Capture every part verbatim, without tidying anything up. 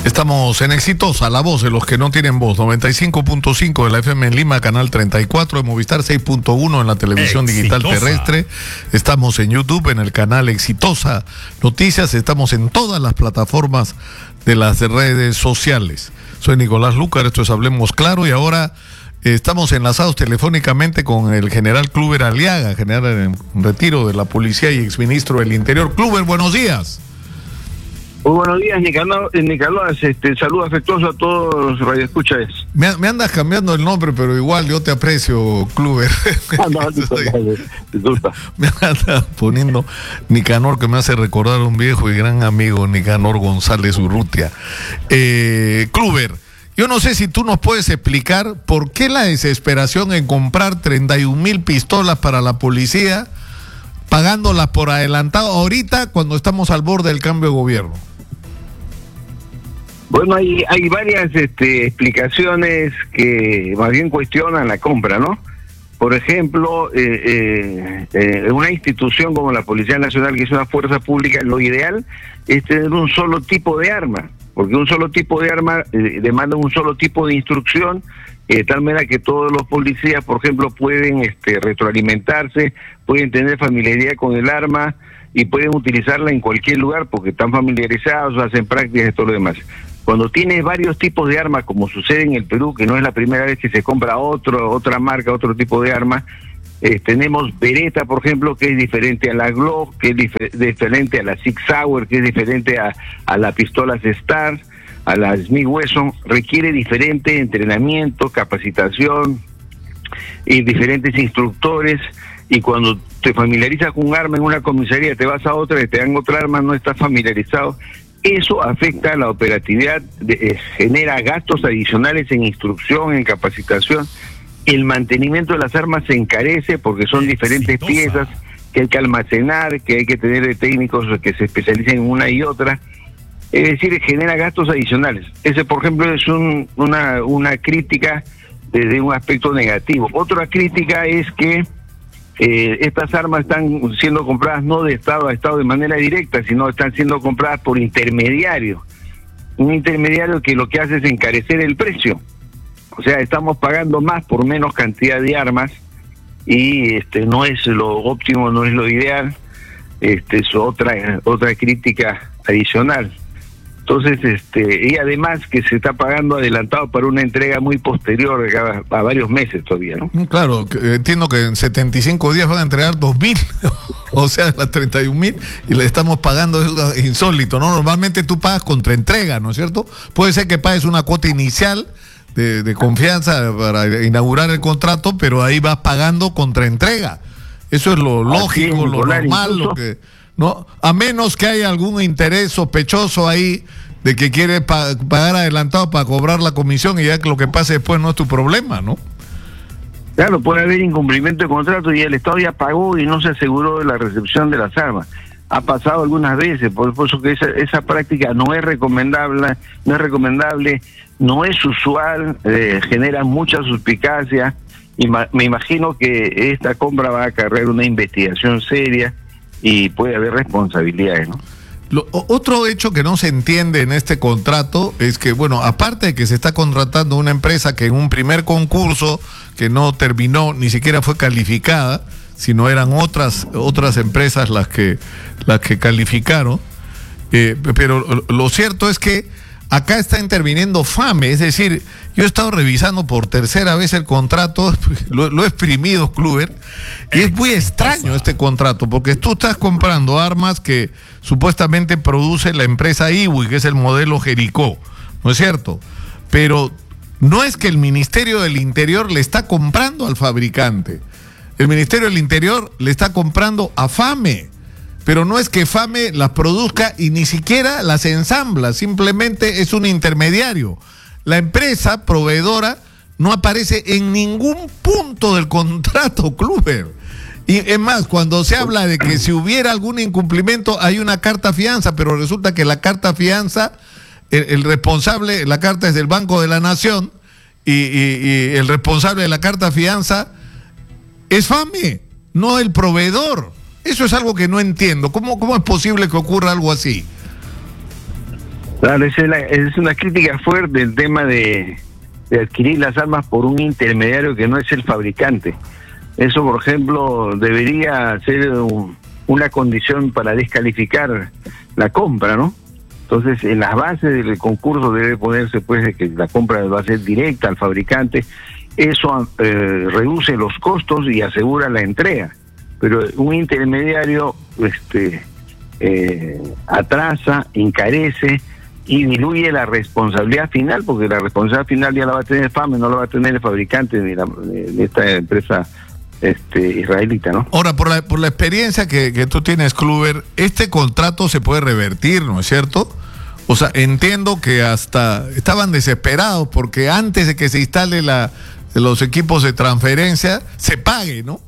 Estamos en Exitosa, la voz de los que no tienen voz, noventa y cinco punto cinco de la F M en Lima, canal treinta y cuatro de Movistar, seis punto uno en la televisión Exitosa digital terrestre. Estamos en YouTube, en el canal Exitosa Noticias, estamos en todas las plataformas de las redes sociales. Soy Nicolás Lucar, esto es Hablemos Claro, y ahora eh, estamos enlazados telefónicamente con el general Kluber Aliaga, general en retiro de la policía y exministro del Interior. Kluber, buenos días. Muy buenos días, Nicolás. Nicolás, este, saludo afectuoso a todos los radioescuchas. Me, me andas cambiando el nombre, pero igual yo te aprecio, Kluber. Ah, no, disculpa. Me andas poniendo Nicanor, que me hace recordar a un viejo y gran amigo, Nicanor González Urrutia. Eh, Kluber, yo no sé si tú nos puedes explicar por qué la desesperación en comprar treinta y un mil pistolas para la policía, pagándolas por adelantado ahorita cuando estamos al borde del cambio de gobierno. Bueno, hay hay varias este, explicaciones que más bien cuestionan la compra, ¿no? Por ejemplo, eh, eh, eh, una institución como la Policía Nacional, que es una fuerza pública, lo ideal es tener un solo tipo de arma, porque un solo tipo de arma eh, demanda un solo tipo de instrucción, eh, de tal manera que todos los policías, por ejemplo, pueden este, retroalimentarse, pueden tener familiaridad con el arma y pueden utilizarla en cualquier lugar porque están familiarizados, hacen prácticas y todo lo demás. Cuando tienes varios tipos de armas, como sucede en el Perú, que no es la primera vez que se compra otro, otra marca, otro tipo de arma, eh, tenemos Beretta, por ejemplo, que es diferente a la Glock, que es dif- diferente a la Sig Sauer, que es diferente a, a la pistola Star, a la Smith Wesson, requiere diferente entrenamiento, capacitación y diferentes instructores, y cuando te familiarizas con un arma en una comisaría, te vas a otra y te dan otra arma, no estás familiarizado. Eso afecta a la operatividad, de, eh, genera gastos adicionales en instrucción, en capacitación. El mantenimiento de las armas se encarece porque son diferentes Exitosa. piezas que hay que almacenar, que hay que tener técnicos que se especialicen en una y otra. Es decir, genera gastos adicionales. Ese, por ejemplo, es un, una, una crítica desde un aspecto negativo. Otra crítica es que Eh, estas armas están siendo compradas no de Estado a Estado de manera directa, sino están siendo compradas por intermediarios. Un intermediario que lo que hace es encarecer el precio. O sea, estamos pagando más por menos cantidad de armas y este no es lo óptimo, no es lo ideal. Este es otra otra crítica adicional. Entonces, este y además que se está pagando adelantado para una entrega muy posterior a, a varios meses todavía, ¿no? Claro, entiendo que en setenta y cinco días van a entregar dos mil, o sea, las treinta y un mil, y le estamos pagando, es insólito, ¿no? Normalmente tú pagas contra entrega, ¿no es cierto? Puede ser que pagues una cuota inicial de, de confianza para inaugurar el contrato, pero ahí vas pagando contra entrega. Eso es lo lógico, Así, lo normal, incluso, lo que... ¿no? A menos que haya algún interés sospechoso ahí de que quiere pa- pagar adelantado para cobrar la comisión y ya que lo que pase después no es tu problema, ¿no? Claro, puede haber incumplimiento de contrato y el Estado ya pagó y no se aseguró de la recepción de las armas. Ha pasado algunas veces, por eso que esa, esa práctica no es recomendable, no es recomendable, no es usual, eh, genera mucha suspicacia y ma- me imagino que esta compra va a acarrear una investigación seria y puede haber responsabilidades, ¿no? Lo, otro hecho que no se entiende en este contrato es que, bueno, aparte de que se está contratando una empresa que en un primer concurso que no terminó, ni siquiera fue calificada, sino eran otras otras empresas las que las que calificaron, eh, pero lo cierto es que acá está interviniendo FAME, es decir, yo he estado revisando por tercera vez el contrato, lo, lo he exprimido, Kluber, y es muy extraño este contrato, porque tú estás comprando armas que supuestamente produce la empresa I W I, que es el modelo Jericó, ¿no es cierto? Pero no es que el Ministerio del Interior le está comprando al fabricante, el Ministerio del Interior le está comprando a FAME. Pero no es que FAME las produzca y ni siquiera las ensambla, simplemente es un intermediario. La empresa proveedora no aparece en ningún punto del contrato, Kluber. Y es más, cuando se habla de que si hubiera algún incumplimiento hay una carta fianza, pero resulta que la carta fianza, el, el responsable, la carta es del Banco de la Nación y, y, y el responsable de la carta fianza es FAME, no el proveedor. Eso es algo que no entiendo. ¿Cómo, cómo es posible que ocurra algo así? Claro, esa es, la, es una crítica fuerte el tema de, de adquirir las armas por un intermediario que no es el fabricante. Eso, por ejemplo, debería ser un, una condición para descalificar la compra, ¿no? Entonces, en las bases del concurso debe ponerse pues de que la compra va a ser directa al fabricante. Eso eh, reduce los costos y asegura la entrega. Pero un intermediario este, eh, atrasa, encarece y diluye la responsabilidad final, porque la responsabilidad final ya la va a tener FAME, no la va a tener el fabricante de, la, de esta empresa este, israelita, ¿no? Ahora, por la, por la experiencia que, que tú tienes, Kluber, este contrato se puede revertir, ¿no es cierto? O sea, entiendo que hasta estaban desesperados porque antes de que se instale la, los equipos de transferencia, se pague, ¿no?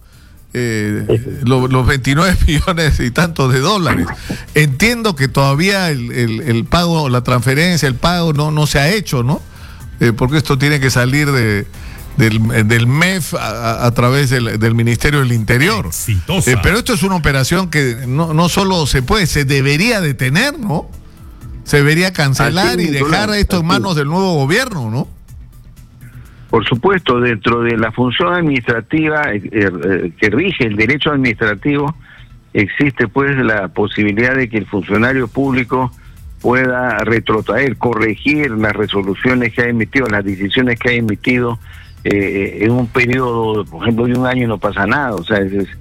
Eh, lo, los veintinueve millones y tantos de dólares. Entiendo que todavía el, el, el pago, la transferencia, el pago no, no se ha hecho, ¿no? Eh, porque esto tiene que salir de, del, del M E F a, a través del, del Ministerio del Interior. Eh, pero esto es una operación que no, no solo se puede, se debería detener, ¿no? Se debería cancelar y dejar esto en manos del nuevo gobierno, ¿no? Por supuesto, dentro de la función administrativa eh, eh, que rige el derecho administrativo, existe pues la posibilidad de que el funcionario público pueda retrotraer, corregir las resoluciones que ha emitido, las decisiones que ha emitido eh, en un periodo, por ejemplo, de un año, y no pasa nada. O sea, es, es,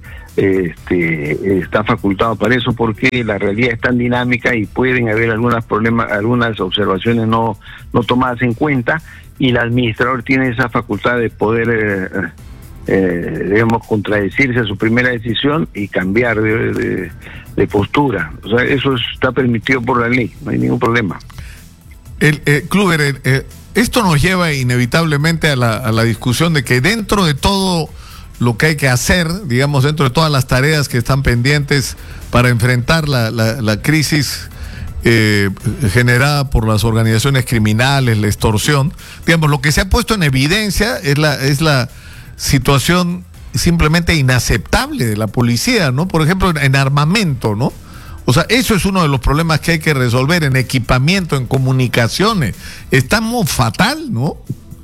este, está facultado para eso porque la realidad es tan dinámica y pueden haber algunos problemas, algunas observaciones no, no tomadas en cuenta, y el administrador tiene esa facultad de poder, eh, eh, digamos, contradecirse a su primera decisión y cambiar de, de, de postura. O sea, eso está permitido por la ley, no hay ningún problema. El, eh, Kluber, el, eh, esto nos lleva inevitablemente a la, a la discusión de que dentro de todo lo que hay que hacer, digamos, dentro de todas las tareas que están pendientes para enfrentar la, la, la crisis Eh, generada por las organizaciones criminales, la extorsión, digamos, lo que se ha puesto en evidencia es la, es la situación simplemente inaceptable de la policía, ¿no? Por ejemplo, en, en armamento, ¿no? O sea, eso es uno de los problemas que hay que resolver, en equipamiento, en comunicaciones. Estamos fatal, ¿no?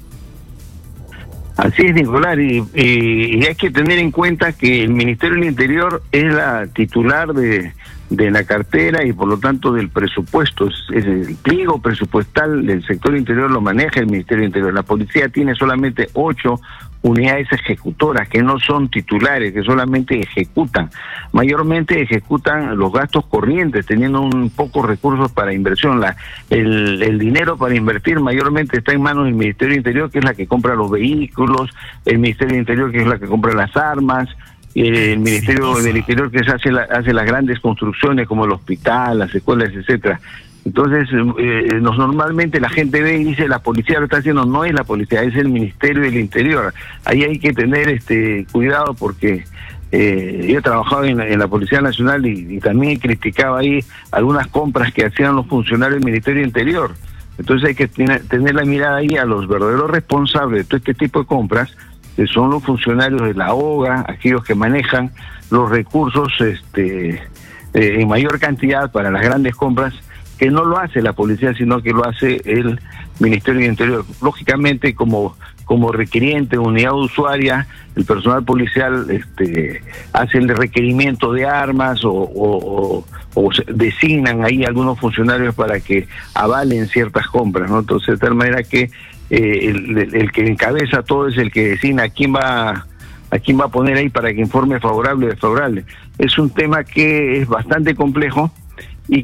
Así es, Nicolás, y, y, y hay que tener en cuenta que el Ministerio del Interior es la titular de, de la cartera y por lo tanto del presupuesto. Es, es el pliego presupuestal del sector interior lo maneja el Ministerio del Interior. La policía tiene solamente ocho unidades ejecutoras que no son titulares, que solamente ejecutan. Mayormente ejecutan los gastos corrientes, teniendo un pocos recursos para inversión. La, el, el dinero para invertir mayormente está en manos del Ministerio del Interior, que es la que compra los vehículos, el Ministerio del Interior, que es la que compra las armas, el Ministerio del Interior, que se hace, la, hace las grandes construcciones como el hospital, las escuelas, etcétera. Entonces, eh, nos, normalmente la gente ve y dice, la policía lo está haciendo. No es la policía, es el Ministerio del Interior. Ahí hay que tener este cuidado porque eh, yo he trabajado en la, en la Policía Nacional y, y también criticaba ahí algunas compras que hacían los funcionarios del Ministerio del Interior. Entonces hay que tener, tener la mirada ahí a los verdaderos responsables de todo este tipo de compras, que son los funcionarios de la O G A, aquellos que manejan los recursos este, eh, en mayor cantidad para las grandes compras, que no lo hace la policía, sino que lo hace el Ministerio del Interior. Lógicamente, como como requiriente, unidad usuaria, el personal policial este, hace el requerimiento de armas o, o, o, o designan ahí algunos funcionarios para que avalen ciertas compras, ¿no? Entonces, de tal manera que eh, el, el, el que encabeza todo es el que designa a quién va a quién va a poner ahí para que informe favorable o desfavorable. Es un tema que es bastante complejo y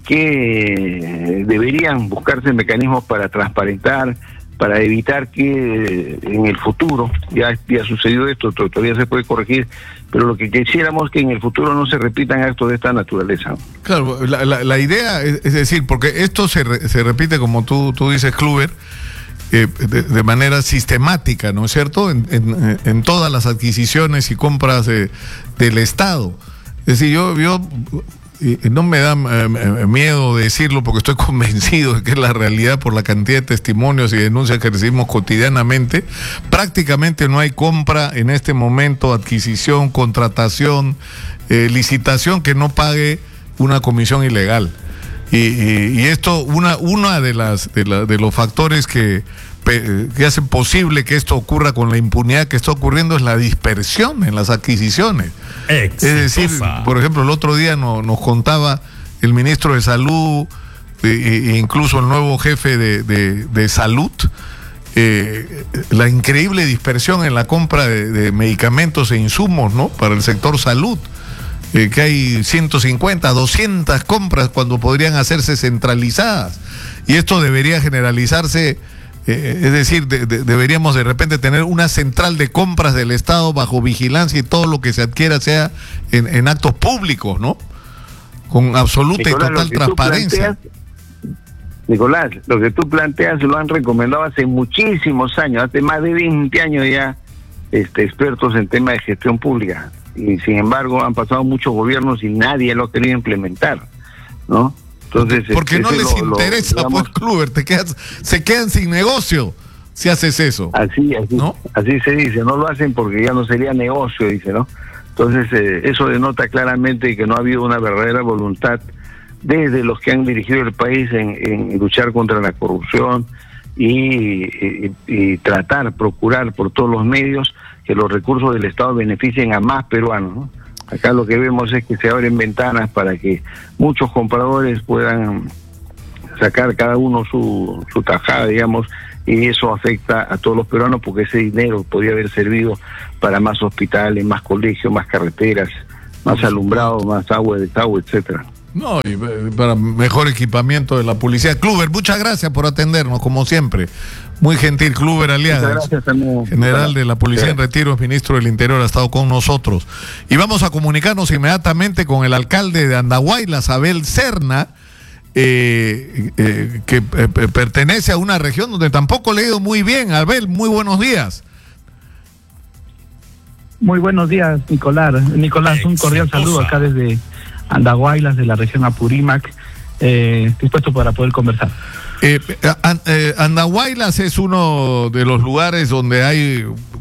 que deberían buscarse mecanismos para transparentar, para evitar que en el futuro, ya, ya sucedió esto, todavía se puede corregir, pero lo que quisiéramos es que en el futuro no se repitan actos de esta naturaleza. Claro, la, la, la idea es, es decir, porque esto se, re, se repite, como tú, tú dices, Kluber, eh, de, de manera sistemática, ¿no es cierto?, en, en, en todas las adquisiciones y compras de, del Estado. Es decir, yo... yo y no me da eh, miedo decirlo porque estoy convencido de que es la realidad por la cantidad de testimonios y denuncias que recibimos cotidianamente. Prácticamente no hay compra en este momento, adquisición, contratación, eh, licitación que no pague una comisión ilegal. Y, y, y esto, una, una de las de, la, de los factores que, que hacen posible que esto ocurra con la impunidad que está ocurriendo es la dispersión en las adquisiciones. Exitosa. Es decir, por ejemplo, el otro día no, nos contaba el ministro de Salud e, e incluso el nuevo jefe de, de, de Salud, eh, la increíble dispersión en la compra de, de medicamentos e insumos, ¿no?, para el sector salud. Eh, que hay ciento cincuenta, doscientas compras cuando podrían hacerse centralizadas, y esto debería generalizarse, eh, es decir, de, de, deberíamos de repente tener una central de compras del Estado bajo vigilancia y todo lo que se adquiera sea en, en actos públicos, ¿no? Con absoluta Nicolás, y total transparencia. Planteas, Nicolás, lo que tú planteas lo han recomendado hace muchísimos años, hace más de veinte años ya, este, expertos en temas de gestión pública. Y sin embargo han pasado muchos gobiernos y nadie lo ha querido implementar, ¿no? Entonces, porque no les lo, interesa, lo, digamos, pues, Kluber, te quedas, se quedan sin negocio si haces eso. Así, así, ¿no? Así se dice, no lo hacen porque ya no sería negocio, dice, ¿no? Entonces, eh, eso denota claramente que no ha habido una verdadera voluntad desde los que han dirigido el país en, en luchar contra la corrupción y, y, y tratar, procurar por todos los medios que los recursos del Estado beneficien a más peruanos, ¿no? Acá lo que vemos es que se abren ventanas para que muchos compradores puedan sacar cada uno su, su tajada, digamos, y eso afecta a todos los peruanos porque ese dinero podría haber servido para más hospitales, más colegios, más carreteras, más alumbrado, más agua de agua, etcétera. No, y para mejor equipamiento de la policía. Kluber, muchas gracias por atendernos, como siempre. Muy gentil, Kluber Aliaga, general de la Policía en Retiro, ministro del Interior, ha estado con nosotros. Y vamos a comunicarnos inmediatamente con el alcalde de Andahuaylas, Abel Serna, eh, eh, que eh, pertenece a una región donde tampoco le ha ido muy bien. Abel, muy buenos días. Muy buenos días, Nicolás. Nicolás, un cordial saludo acá desde Andahuaylas, de la región Apurímac, eh, dispuesto para poder conversar. Eh, eh, Andahuaylas es uno de los lugares donde hay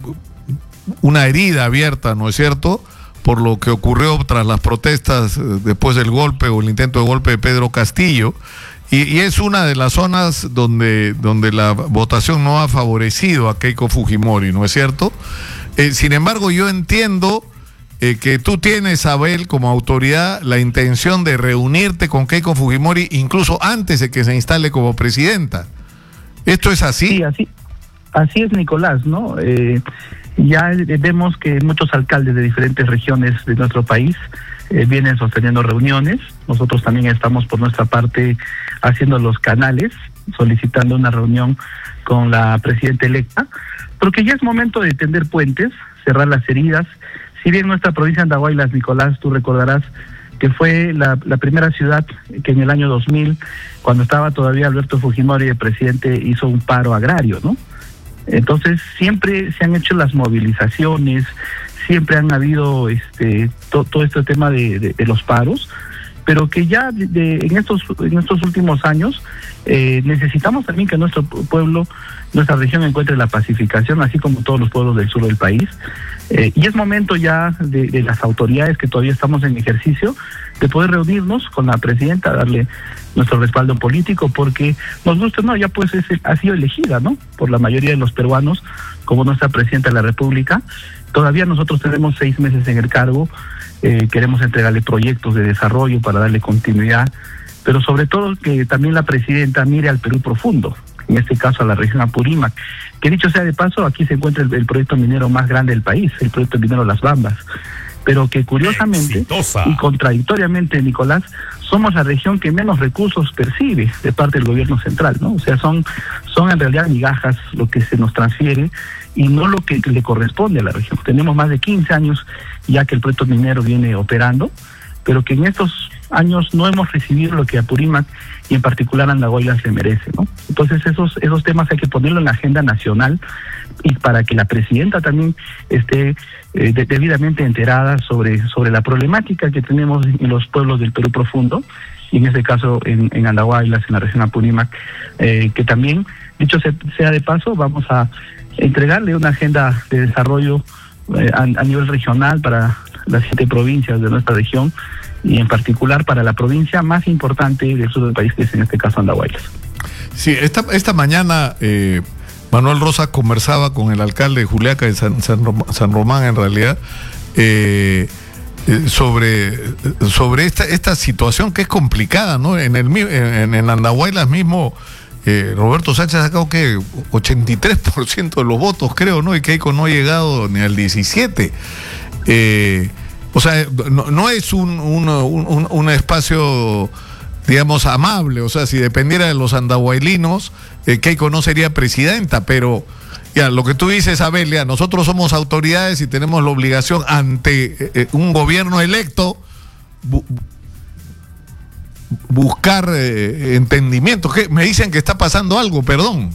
una herida abierta, ¿no es cierto?, por lo que ocurrió tras las protestas después del golpe o el intento de golpe de Pedro Castillo, y, y es una de las zonas donde, donde la votación no ha favorecido a Keiko Fujimori, ¿no es cierto? Eh, sin embargo, yo entiendo Eh, que tú tienes, Abel, como autoridad, la intención de reunirte con Keiko Fujimori incluso antes de que se instale como presidenta. ¿Esto es así? Sí, así, así es, Nicolás, ¿no? Eh, ya vemos que muchos alcaldes de diferentes regiones de nuestro país eh, vienen sosteniendo reuniones. Nosotros también estamos por nuestra parte haciendo los canales, solicitando una reunión con la presidenta electa, porque ya es momento de tender puentes, cerrar las heridas. Si bien nuestra provincia de Andahuaylas, Nicolás, tú recordarás que fue la, la primera ciudad que en el año dos mil, cuando estaba todavía Alberto Fujimori de presidente, hizo un paro agrario, ¿no? Entonces siempre se han hecho las movilizaciones, siempre han habido este to, todo este tema de, de, de los paros, pero que ya de, de, en estos en estos últimos años eh, necesitamos también que nuestro pueblo, nuestra región encuentre la pacificación, así como todos los pueblos del sur del país. Eh, y es momento ya de, de las autoridades que todavía estamos en ejercicio de poder reunirnos con la presidenta, darle nuestro respaldo político, porque nos gusta, no, ya pues es, ha sido elegida, ¿no?, por la mayoría de los peruanos como nuestra presidenta de la República. Todavía nosotros tenemos seis meses en el cargo, eh, queremos entregarle proyectos de desarrollo para darle continuidad, pero sobre todo que también la presidenta mire al Perú profundo, en este caso a la región Apurímac, que dicho sea de paso, aquí se encuentra el, el proyecto minero más grande del país, el proyecto minero Las Bambas, pero que curiosamente Exitosa. y contradictoriamente, Nicolás, somos la región que menos recursos percibe de parte del gobierno central, ¿no? O sea, son, son en realidad migajas lo que se nos transfiere y no lo que le corresponde a la región. Tenemos más de quince años ya que el proyecto minero viene operando, pero que en estos años no hemos recibido lo que Apurímac y en particular Andahuaylas se merece, ¿no? Entonces esos esos temas hay que ponerlo en la agenda nacional y para que la presidenta también esté eh, de, debidamente enterada sobre sobre la problemática que tenemos en los pueblos del Perú profundo, y en este caso en, en Andahuaylas, en la región Apurímac, eh, que también, dicho sea de paso, vamos a entregarle una agenda de desarrollo eh, a, a nivel regional para las siete provincias de nuestra región y en particular para la provincia más importante del sur del país, que es en este caso Andahuaylas. Sí, esta, esta mañana eh, Manuel Rosa conversaba con el alcalde de Juliaca, de San, San, Rom- San Román en realidad, eh, eh, sobre, sobre esta, esta situación que es complicada, ¿no? En el en, en Andahuaylas mismo, eh, Roberto Sánchez ha sacado que ochenta y tres por ciento de los votos, creo, ¿no? Y Keiko no ha llegado ni al diecisiete por ciento. Eh, o sea, no, no es un, un, un, un espacio, digamos, amable. O sea, si dependiera de los andahuaylinos, eh, Keiko no sería presidenta, pero ya, lo que tú dices, Abelia, nosotros somos autoridades y tenemos la obligación ante eh, un gobierno electo bu buscar eh, entendimiento. ¿Qué? Me dicen que está pasando algo, perdón.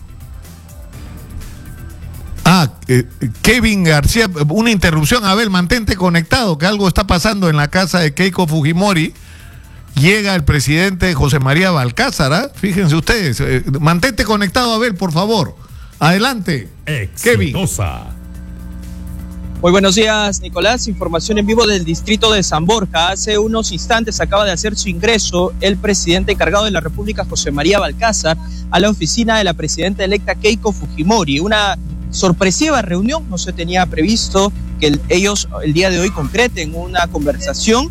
Ah, eh, Kevin García, una interrupción. Abel, mantente conectado, que algo está pasando en la casa de Keiko Fujimori. Llega el presidente José María Balcázar, ¿eh? Fíjense ustedes. Eh, mantente conectado, Abel, por favor. Adelante, Exitosa. Kevin. Muy buenos días, Nicolás. Información en vivo del distrito de San Borja. Hace unos instantes acaba de hacer su ingreso el presidente encargado de la República, José María Balcázar, a la oficina de la presidenta electa Keiko Fujimori. Una sorpresiva reunión, no se tenía previsto que el, ellos el día de hoy concreten una conversación.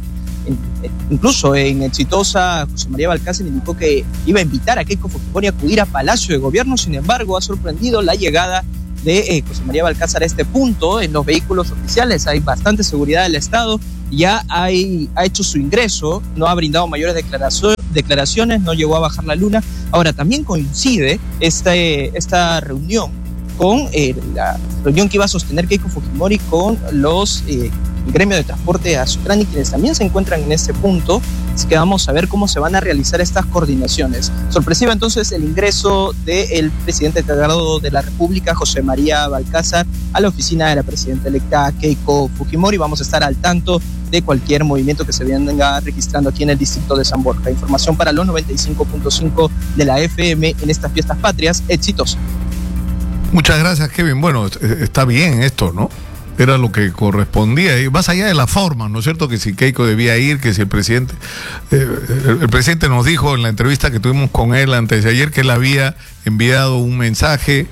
Incluso en Exitosa, José María Balcázar indicó que iba a invitar a Keiko Fujimori a acudir a Palacio de Gobierno. Sin embargo, ha sorprendido la llegada de eh, José María Balcázar a este punto. En los vehículos oficiales hay bastante seguridad del Estado, ya hay, ha hecho su ingreso, no ha brindado mayores declaraciones, declaraciones, no llegó a bajar la luna. Ahora, también coincide este, esta reunión con eh, la reunión que iba a sostener Keiko Fujimori con los eh, el gremio de transporte Azucriani, quienes también se encuentran en este punto. Así que vamos a ver cómo se van a realizar estas coordinaciones. Sorpresiva entonces el ingreso del presidente encargado de la República, José María Balcázar, a la oficina de la presidenta electa Keiko Fujimori. Vamos a estar al tanto de cualquier movimiento que se venga registrando aquí en el distrito de San Borja. Información para los noventa y cinco punto cinco de la F M en estas fiestas patrias. Exitoso. Muchas gracias, Kevin. Bueno, está bien esto, ¿no? Era lo que correspondía, y más allá de la forma, ¿no es cierto? Que si Keiko debía ir, que si el presidente, eh, el, el presidente nos dijo en la entrevista que tuvimos con él antes de ayer que él había enviado un mensaje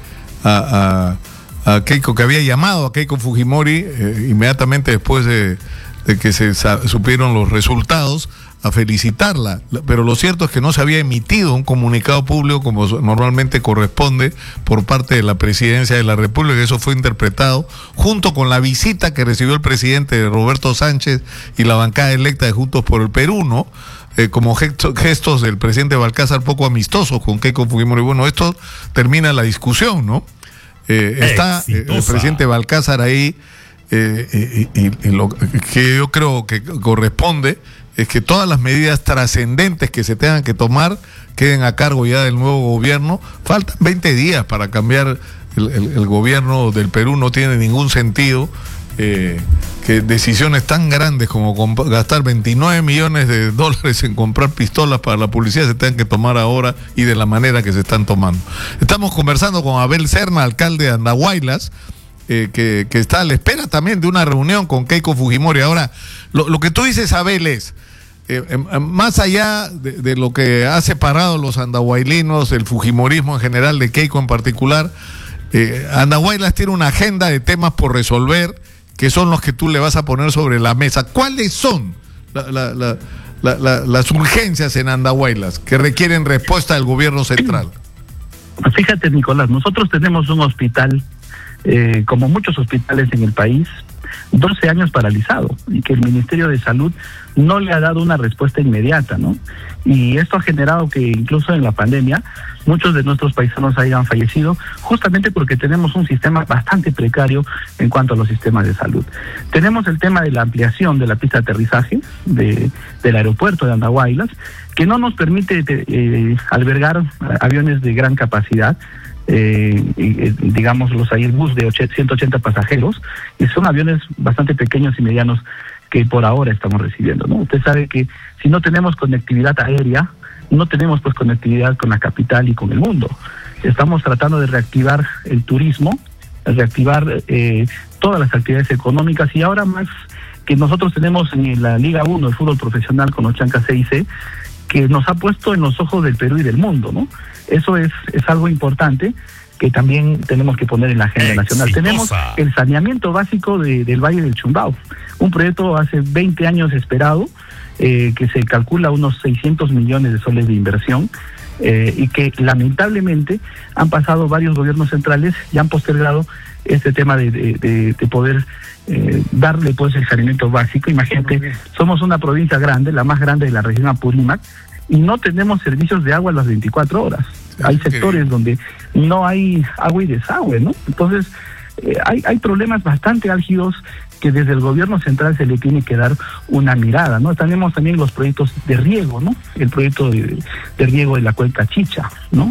a, a, a Keiko, que había llamado a Keiko Fujimori eh, inmediatamente después de, de que se supieron los resultados, a felicitarla, pero lo cierto es que no se había emitido un comunicado público como normalmente corresponde por parte de la Presidencia de la República. Eso fue interpretado junto con la visita que recibió el presidente Roberto Sánchez y la bancada electa de Juntos por el Perú, ¿no? Eh, como gesto, gestos del presidente Balcázar poco amistosos con Keiko Fujimori. Bueno, esto termina la discusión, ¿no? Eh, está eh, el presidente Balcázar ahí eh, y, y, y lo que yo creo que corresponde es que todas las medidas trascendentes que se tengan que tomar queden a cargo ya del nuevo gobierno. Faltan veinte días para cambiar el, el, el gobierno del Perú. No tiene ningún sentido eh, que decisiones tan grandes como gastar veintinueve millones de dólares en comprar pistolas para la policía se tengan que tomar ahora y de la manera que se están tomando. Estamos conversando con Abel Serna, alcalde de Andahuaylas, eh, que, que está a la espera también de una reunión con Keiko Fujimori. Ahora, lo, lo que tú dices, Abel, es Eh, eh, más allá de, de lo que ha separado los andahuaylinos, el fujimorismo en general, de Keiko en particular, eh, Andahuaylas tiene una agenda de temas por resolver que son los que tú le vas a poner sobre la mesa. ¿Cuáles son la, la, la, la, la, las urgencias en Andahuaylas que requieren respuesta del gobierno central? Fíjate, Nicolás, nosotros tenemos un hospital, eh, como muchos hospitales en el país, doce años paralizado, y que el Ministerio de Salud no le ha dado una respuesta inmediata, ¿no? Y esto ha generado que incluso en la pandemia muchos de nuestros paisanos hayan fallecido, justamente porque tenemos un sistema bastante precario en cuanto a los sistemas de salud. Tenemos el tema de la ampliación de la pista de aterrizaje de, del aeropuerto de Andahuaylas, que no nos permite eh, albergar aviones de gran capacidad, Eh, eh, digamos los Airbus de ciento ochenta pasajeros, y son aviones bastante pequeños y medianos que por ahora estamos recibiendo, ¿no? Usted sabe que si no tenemos conectividad aérea, no tenemos pues conectividad con la capital y con el mundo. Estamos tratando de reactivar el turismo, reactivar eh, todas las actividades económicas, y ahora más que nosotros tenemos en la Liga uno, el fútbol profesional con los Chancas C I C, que nos ha puesto en los ojos del Perú y del mundo, ¿no? Eso es, es algo importante que también tenemos que poner en la agenda Exitosa. nacional. Tenemos el saneamiento básico de, del Valle del Chumbao, un proyecto hace veinte años esperado, eh, que se calcula unos seiscientos millones de soles de inversión, eh, y que lamentablemente han pasado varios gobiernos centrales y han postergado este tema de, de, de, de poder eh, darle pues el saneamiento básico. Imagínate, somos una provincia grande, la más grande de la región Apurímac, y no tenemos servicios de agua a las veinticuatro horas. Hay sectores donde no hay agua y desagüe, ¿no? Entonces, eh, hay, hay problemas bastante álgidos que desde el gobierno central se le tiene que dar una mirada, ¿no? Tenemos también los proyectos de riego, ¿no? El proyecto de, de riego de la cuenca Chicha, ¿no?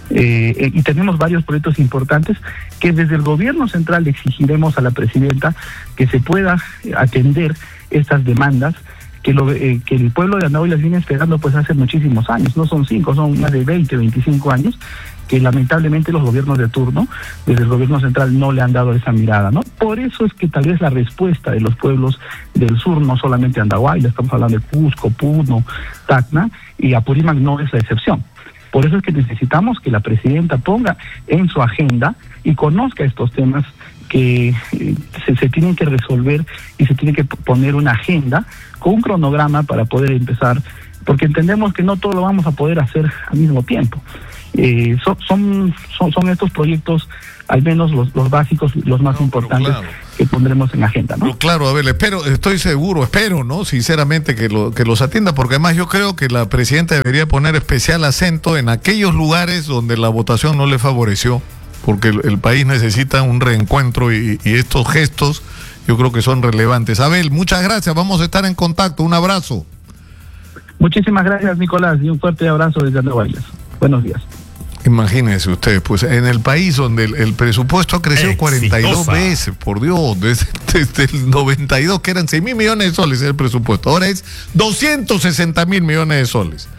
Eh, y tenemos varios proyectos importantes que desde el gobierno central le exigiremos a la presidenta que se pueda atender estas demandas que, lo, eh, que el pueblo de Andahuaylas viene esperando pues hace muchísimos años, no son cinco, son más de veinte, veinticinco años, que lamentablemente los gobiernos de turno, desde el gobierno central, no le han dado esa mirada, ¿no? Por eso es que tal vez la respuesta de los pueblos del sur, no solamente Andahuaylas, estamos hablando de Cusco, Puno, Tacna, y Apurímac no es la excepción. Por eso es que necesitamos que la presidenta ponga en su agenda y conozca estos temas que eh, se, se tienen que resolver y se tiene que poner una agenda con un cronograma para poder empezar, porque entendemos que no todo lo vamos a poder hacer al mismo tiempo. Eh, son, son, son, son estos proyectos, al menos los, los básicos, los más no, importantes claro. que pondremos en la agenda, ¿no? Pero claro, a ver, espero, estoy seguro, espero, ¿no? Sinceramente que, lo, que los atienda, porque además yo creo que la presidenta debería poner especial acento en aquellos lugares donde la votación no le favoreció, porque el, el país necesita un reencuentro y, y estos gestos yo creo que son relevantes. Abel, muchas gracias, vamos a estar en contacto, un abrazo. Muchísimas gracias, Nicolás, y un fuerte abrazo desde Andahuaylas. Buenos días. Imagínense ustedes, pues en el país donde el, el presupuesto creció Exitosa. cuarenta y dos veces, por Dios, desde, desde el noventa y dos, que eran seis mil millones de soles el presupuesto, ahora es doscientos sesenta mil millones de soles.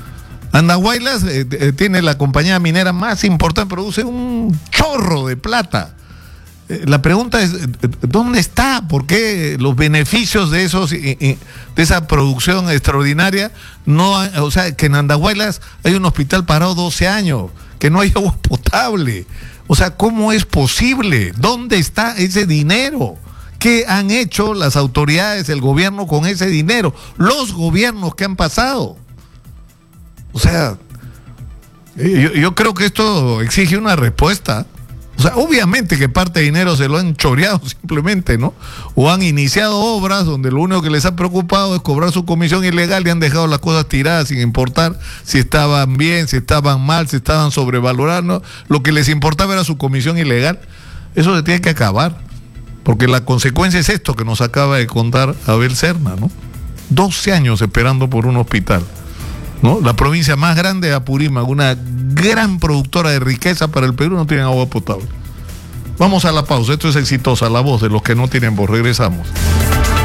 Andahuaylas eh, eh, tiene la compañía minera más importante, produce un chorro de plata. Eh, la pregunta es, eh, ¿dónde está? ¿Por qué los beneficios de esos eh, eh, de esa producción extraordinaria no hay, o sea, que en Andahuaylas hay un hospital parado doce años, que no hay agua potable? O sea, ¿cómo es posible? ¿Dónde está ese dinero? ¿Qué han hecho las autoridades, el gobierno con ese dinero? Los gobiernos que han pasado. O sea, yo, yo creo que esto exige una respuesta. O sea, obviamente que parte de dinero se lo han choreado simplemente, ¿no? O han iniciado obras donde lo único que les ha preocupado es cobrar su comisión ilegal y han dejado las cosas tiradas sin importar si estaban bien, si estaban mal, si estaban sobrevaloradas, ¿no? Lo que les importaba era su comisión ilegal. Eso se tiene que acabar, porque la consecuencia es esto que nos acaba de contar Abel Serna, ¿no? doce años esperando por un hospital, ¿no? La provincia más grande de Apurímac, una gran productora de riqueza para el Perú, no tiene agua potable. Vamos a la pausa, esto es Exitosa, la voz de los que no tienen voz. Regresamos.